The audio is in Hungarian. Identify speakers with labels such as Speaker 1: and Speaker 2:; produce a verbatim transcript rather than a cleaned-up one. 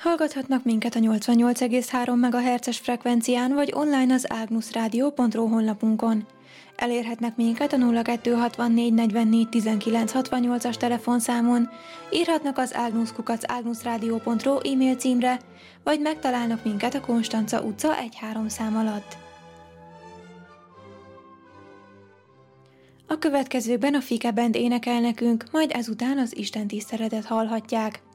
Speaker 1: Hallgathatnak minket a nyolcvannyolc egész három megahertzes frekvencián, vagy online az agnusradio pont ru honlapunkon. Elérhetnek minket a nulla kettő hatvannégy negyvennégy tizenkilenc hatvannyolcas telefonszámon, írhatnak az agnus kukac agnusradio pont ru e-mail címre, vagy megtalálnak minket a Konstanca utca egy-három szám alatt. A következőkben a Fike Band énekel nekünk, majd ezután az istentiszteletet hallhatják.